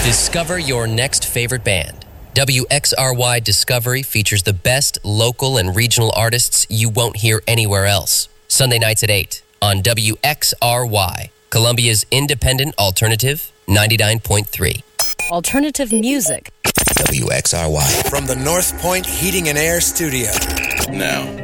Discover your next favorite band. WXRY Discovery features the best local and regional artists you won't hear anywhere else. Sunday nights at 8 on WXRY, Columbia's independent alternative, 99.3. Alternative music. WXRY. From the North Point Heating and Air Studio. Now,